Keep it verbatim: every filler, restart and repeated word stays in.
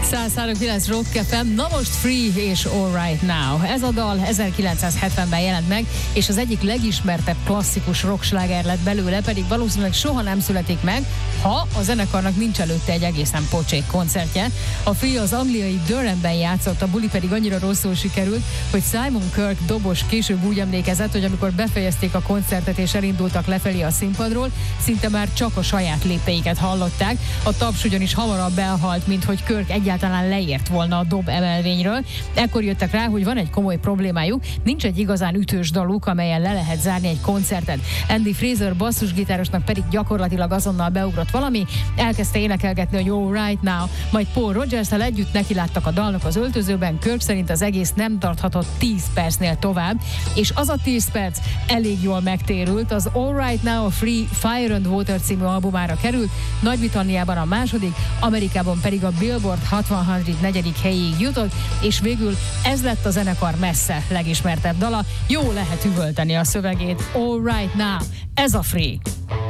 száz három kilenc Rock ef em, na most Free és All Right Now. Ez a dal ezerkilencszázhetvenben jelent meg, és az egyik legismertebb klasszikus rocksláger lett belőle, pedig valószínűleg soha nem születik meg, ha a zenekarnak nincs előtte egy egészen pocsék koncertje. A Free az angliai Durhamben játszott, a buli pedig annyira rosszul sikerült, hogy Simon Kirke dobos később úgy emlékezett, hogy amikor befejezték a koncertet és elindultak lefelé a színpadról, szinte már csak a saját lépteiket hallották. A taps ugyanis hamarabb elhalt, mint hogy Kirke egyáltalán leért volna a dob emelvényről. Ekkor jöttek rá, hogy van egy komoly problémájuk, nincs egy igazán ütős daluk, amelyen le lehet zárni egy koncertet. Andy Fraser basszusgitárosnak pedig gyakorlatilag azonnal beugrott valami, elkezdte énekelgetni, hogy All Right Now, majd Paul Rodgers-tel együtt nekiláttak a dalnak az öltözőben. Kirke szerint az egész nem tarthatott tíz percnél tovább, és az a tíz perc elég jól megtérült. Az All Right Now a Free Fire and Water című albumára került, Nagy-Britanniában a második, Amerikában pedig a Billboard Hot száz negyedik helyéig jutott, és végül ez lett a zenekar messze legismertebb dala. Jó lehet üvölteni a szövegét. All Right Now, ez a Free.